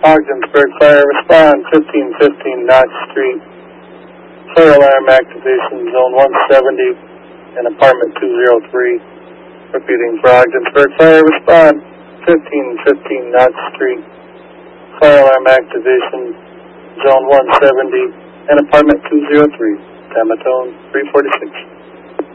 Ogdensburg Fire, respond 1515 Knox Street. Fire alarm activation, zone 170 and apartment 203. Repeating for Ogdensburg Fire, respond 1515 Knox Street. Fire alarm activation, zone 170 and apartment 203. Tamatone 346.